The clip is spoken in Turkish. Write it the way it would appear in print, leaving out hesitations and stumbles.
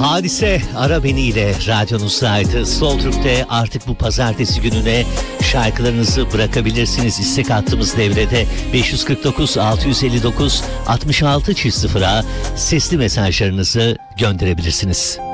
Hadise Ara Beni ile radyonuzdaydı. Sol Türk'te artık bu pazartesi gününe şarkılarınızı bırakabilirsiniz. İstek hattımız devrede 549 659 66 0'a sesli mesajlarınızı gönderebilirsiniz.